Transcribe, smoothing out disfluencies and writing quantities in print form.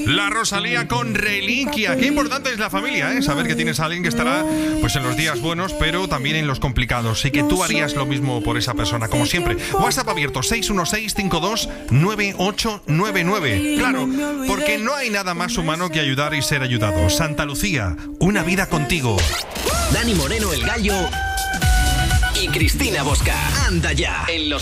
La Rosalía con Reliquia. Qué importante es la familia, ¿eh? Saber que tienes a alguien que estará pues en los días buenos, pero también en los complicados. Y que tú harías lo mismo por esa persona, como siempre. WhatsApp abierto 616-529899. Claro, porque no hay nada más humano que ayudar y ser ayudado. Santa Lucía, una vida contigo. Dani Moreno, el Gallo, y Cristina Bosca. Anda ya. En los